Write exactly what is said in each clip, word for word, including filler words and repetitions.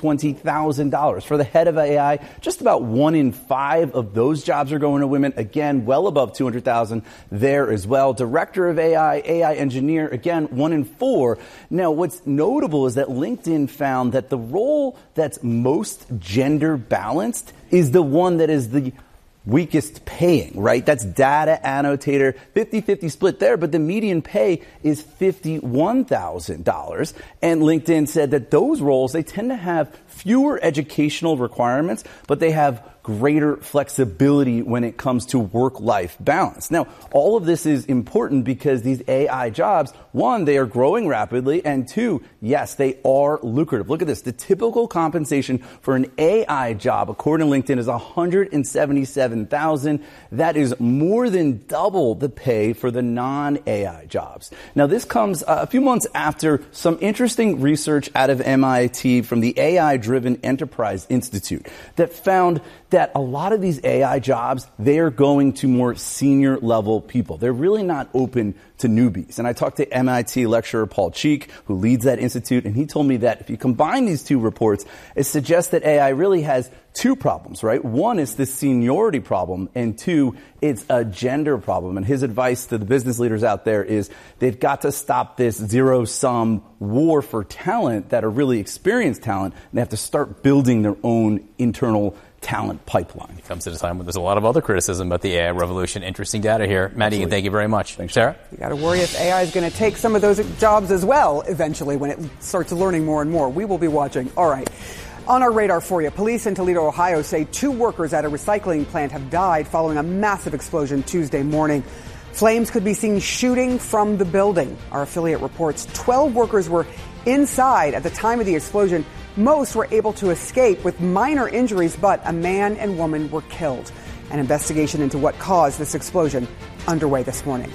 twenty thousand dollars. For the head of A I, just about one in five of those jobs are going to women. Again, well above two hundred thousand there as well. Director of A I, A I engineer, again, one in four. Now, what's notable is that LinkedIn found that the role that's most gender balanced is the one that is the weakest paying, right? That's data annotator, fifty-fifty split there, but the median pay is fifty-one thousand dollars. And LinkedIn said that those roles, they tend to have fewer educational requirements, but they have greater flexibility when it comes to work-life balance. Now, all of this is important because these A I jobs, one, they are growing rapidly, and two, yes, they are lucrative. Look at this. The typical compensation for an A I job, according to LinkedIn, is one hundred seventy-seven thousand dollars. That is more than double the pay for the non-A I jobs. Now, this comes a few months after some interesting research out of M I T from the A I-driven Enterprise Institute that found that a lot of these A I jobs, they are going to more senior level people. They're really not open to newbies. And I talked to M I T lecturer Paul Cheek, who leads that institute, and he told me that if you combine these two reports, it suggests that A I really has two problems, right? One is the seniority problem, and two, it's a gender problem. And his advice to the business leaders out there is they've got to stop this zero-sum war for talent that are really experienced talent, and they have to start building their own internal talent pipeline. It comes at a time when there's a lot of other criticism about the A I revolution. Interesting data here. Maddie, and thank you very much. Thanks, Sarah? You got to worry if A I is going to take some of those jobs as well eventually when it starts learning more and more. We will be watching. All right. On our radar for you, police in Toledo, Ohio say two workers at a recycling plant have died following a massive explosion Tuesday morning. Flames could be seen shooting from the building. Our affiliate reports twelve workers were inside at the time of the explosion. Most were able to escape with minor injuries, but a man and woman were killed. An investigation into what caused this explosion underway this morning.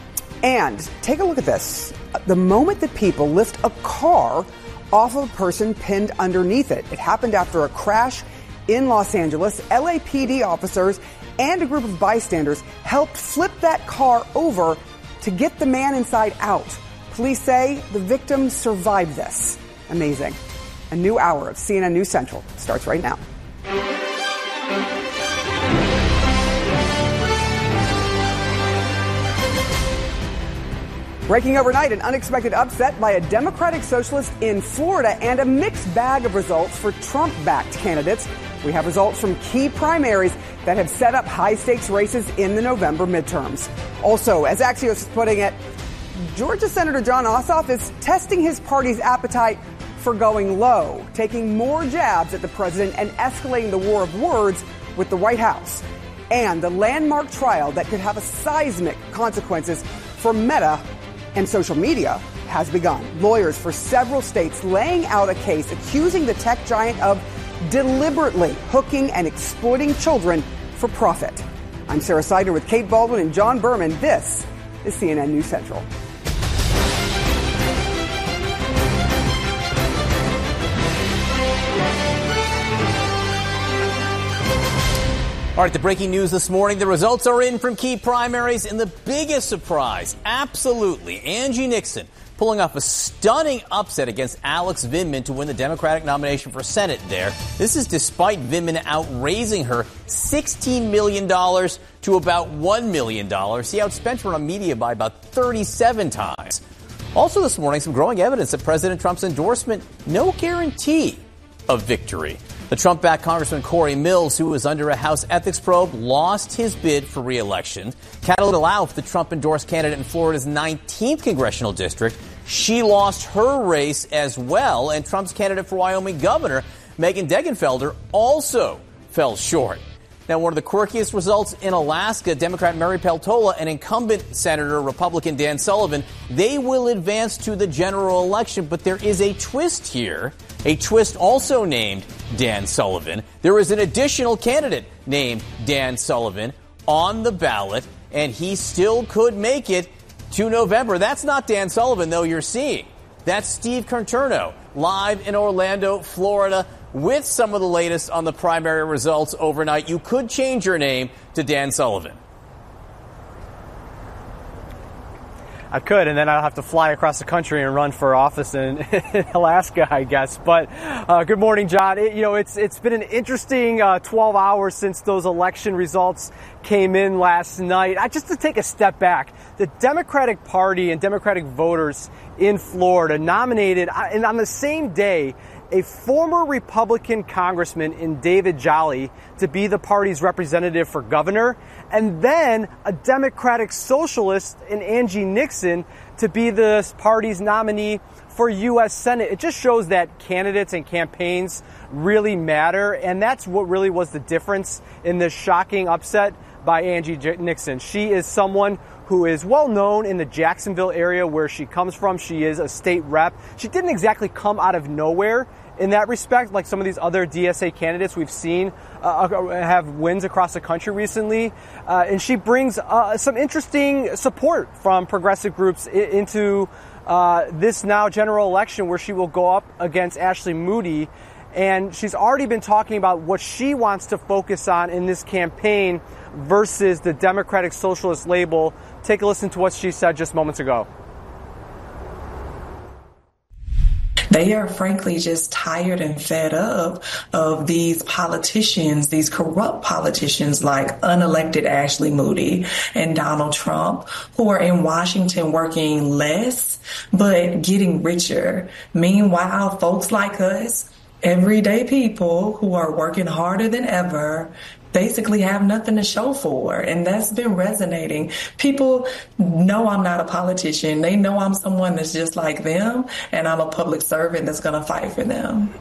And take a look at this. The moment that people lift a car off of a person pinned underneath it. It happened after a crash in Los Angeles. L A P D officers and a group of bystanders helped flip that car over to get the man inside out. Police say the victim survived this. Amazing. A new hour of C N N News Central starts right now. Breaking overnight, an unexpected upset by a Democratic socialist in Florida and a mixed bag of results for Trump-backed candidates. We have results from key primaries that have set up high-stakes races in the November midterms. Also, as Axios is putting it, Georgia Senator Jon Ossoff is testing his party's appetite for going low, taking more jabs at the president and escalating the war of words with the White House. And the landmark trial that could have a seismic consequences for Meta and social media has begun. Lawyers for several states laying out a case accusing the tech giant of deliberately hooking and exploiting children for profit. I'm Sarah Seidner with Kate Baldwin and John Berman. This is C N N News Central. All right, the breaking news this morning. The results are in from key primaries, and the biggest surprise, absolutely, Angie Nixon pulling off a stunning upset against Alex Vindman to win the Democratic nomination for Senate there. This is despite Vindman outraising her sixteen million dollars to about one million dollars. He outspent her on media by about thirty-seven times. Also this morning, some growing evidence that President Trump's endorsement, no guarantee of victory. The Trump-backed Congressman Corey Mills, who was under a House ethics probe, lost his bid for re-election. Catalina Lauf, the Trump-endorsed candidate in Florida's nineteenth congressional district, she lost her race as well. And Trump's candidate for Wyoming governor, Megan Degenfelder, also fell short. Now, one of the quirkiest results in Alaska, Democrat Mary Peltola and incumbent Senator Republican Dan Sullivan, they will advance to the general election. But there is a twist here, a twist also named Dan Sullivan. There is an additional candidate named Dan Sullivan on the ballot, and he still could make it to November. That's not Dan Sullivan, though, you're seeing. That's Steve Conterno, live in Orlando, Florida, with some of the latest on the primary results overnight. You could change your name to Dan Sullivan. I could, and then I'll have to fly across the country and run for office in, in Alaska, I guess. But uh, good morning, John. It, you know, it's it's been an interesting uh, twelve hours since those election results came in last night. I, just to take a step back, the Democratic Party and Democratic voters in Florida nominated, and on the same day, a former Republican congressman in David Jolly to be the party's representative for governor, and then a Democratic socialist in Angie Nixon to be the party's nominee for U S Senate. It just shows that candidates and campaigns really matter, and that's what really was the difference in this shocking upset by Angie Nixon. She is someone who is well known in the Jacksonville area where she comes from. She is a state rep. She didn't exactly come out of nowhere in that respect, like some of these other D S A candidates we've seen uh, have wins across the country recently. Uh, and she brings uh, some interesting support from progressive groups I- into uh, this now general election where she will go up against Ashley Moody. And she's already been talking about what she wants to focus on in this campaign versus the Democratic Socialist label. Take a listen to what she said just moments ago. They are frankly just tired and fed up of these politicians, these corrupt politicians like unelected Ashley Moody and Donald Trump, who are in Washington working less but getting richer. Meanwhile, folks like us, everyday people who are working harder than ever, basically have nothing to show for. And that's been resonating. People know I'm not a politician. They know I'm someone that's just like them, and I'm a public servant that's going to fight for them.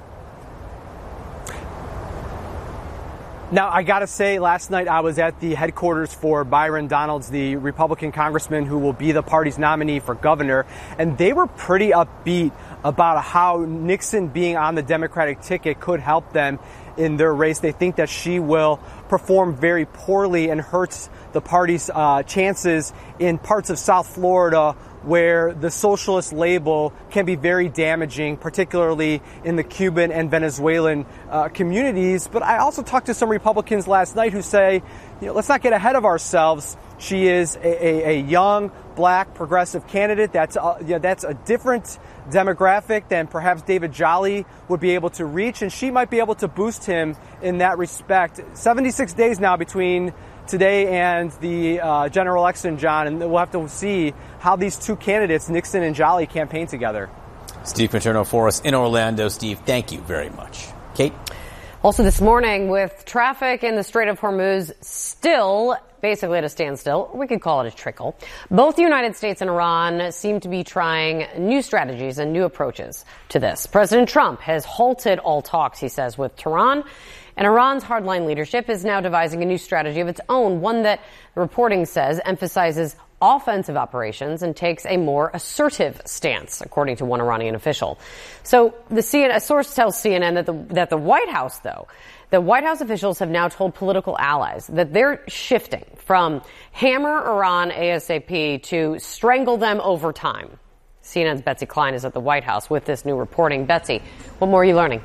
Now, I got to say, last night I was at the headquarters for Byron Donalds, the Republican congressman who will be the party's nominee for governor, and they were pretty upbeat about how Nixon being on the Democratic ticket could help them in their race. They think that she will perform very poorly and hurts the party's uh, chances in parts of South Florida where the socialist label can be very damaging, particularly in the Cuban and Venezuelan uh, communities. But I also talked to some Republicans last night who say, you know, let's not get ahead of ourselves. She is a, a, a young, black, progressive candidate. That's uh, you know, that's a different demographic than perhaps David Jolly would be able to reach, and she might be able to boost him in that respect. seventy-six days now between today and the uh, general election, John, and we'll have to see how these two candidates, Nixon and Jolly, campaign together. Steve Paterno for us in Orlando. Steve, thank you very much. Kate? Also this morning, with traffic in the Strait of Hormuz still basically at a standstill, we could call it a trickle, both the United States and Iran seem to be trying new strategies and new approaches to this. President Trump has halted all talks, he says, with Tehran, and Iran's hardline leadership is now devising a new strategy of its own, one that the reporting says emphasizes offensive operations and takes a more assertive stance, according to one Iranian official. So the C N N, a source tells C N N that the, that the White House, though, the White House officials have now told political allies that they're shifting from hammer Iran ASAP to strangle them over time. C N N's Betsy Klein is at the White House with this new reporting. Betsy, what more are you learning?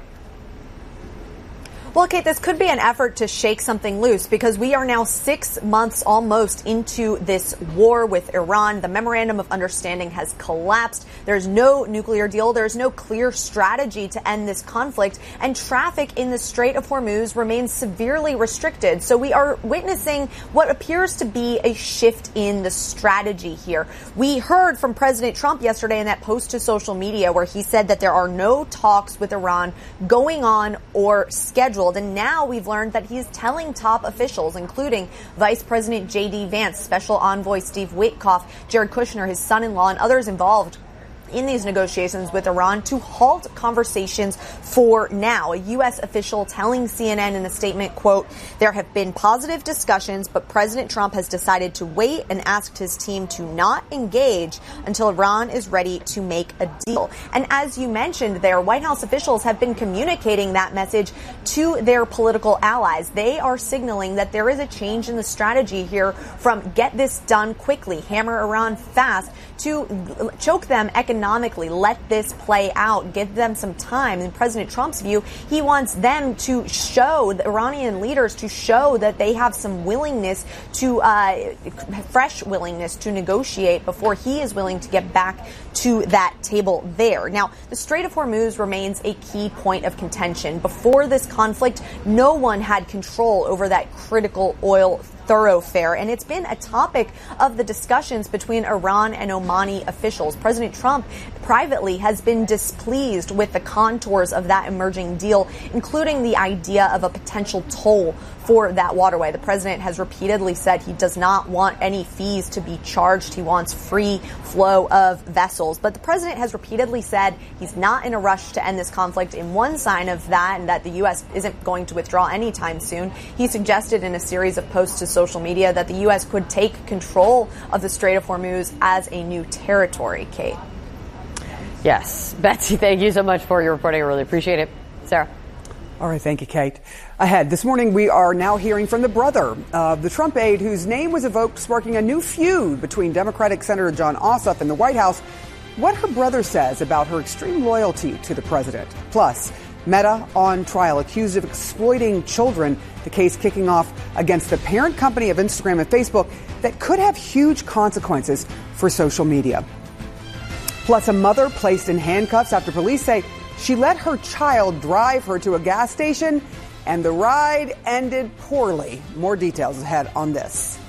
Well, Kate, this could be an effort to shake something loose because we are now six months almost into this war with Iran. The memorandum of understanding has collapsed. There's no nuclear deal. There's no clear strategy to end this conflict. And traffic in the Strait of Hormuz remains severely restricted. So we are witnessing what appears to be a shift in the strategy here. We heard from President Trump yesterday in that post to social media where he said that there are no talks with Iran going on or scheduled. And now we've learned that he's telling top officials, including Vice President J D Vance, Special Envoy Steve Witkoff, Jared Kushner, his son-in-law, and others involved in these negotiations with Iran to halt conversations for now. A U S official telling C N N in a statement, quote, there have been positive discussions, but President Trump has decided to wait and asked his team to not engage until Iran is ready to make a deal. And as you mentioned there, White House officials have been communicating that message to their political allies. They are signaling that there is a change in the strategy here from get this done quickly, hammer Iran fast, to choke them economically economically. Let this play out. Give them some time. In President Trump's view, he wants them to show, the Iranian leaders to show that they have some willingness to, uh, fresh willingness to negotiate before he is willing to get back to that table there. Now, the Strait of Hormuz remains a key point of contention. Before this conflict, no one had control over that critical oil thoroughfare, and it's been a topic of the discussions between Iran and Omani officials. President Trump privately has been displeased with the contours of that emerging deal, including the idea of a potential toll for that waterway. The president has repeatedly said he does not want any fees to be charged. He wants free flow of vessels. But the president has repeatedly said he's not in a rush to end this conflict. In one sign of that, and that the U S isn't going to withdraw anytime soon, he suggested in a series of posts to social media that the U S could take control of the Strait of Hormuz as a new territory. Kate. Yes. Betsy, thank you so much for your reporting. I really appreciate it. Sarah. All right. Thank you, Kate. Ahead this morning, we are now hearing from the brother of the Trump aide whose name was evoked, sparking a new feud between Democratic Senator Jon Ossoff and the White House. What her brother says about her extreme loyalty to the president. Plus, Meta on trial, accused of exploiting children. The case kicking off against the parent company of Instagram and Facebook that could have huge consequences for social media. Plus, a mother placed in handcuffs after police say she let her child drive her to a gas station and the ride ended poorly. More details ahead on this.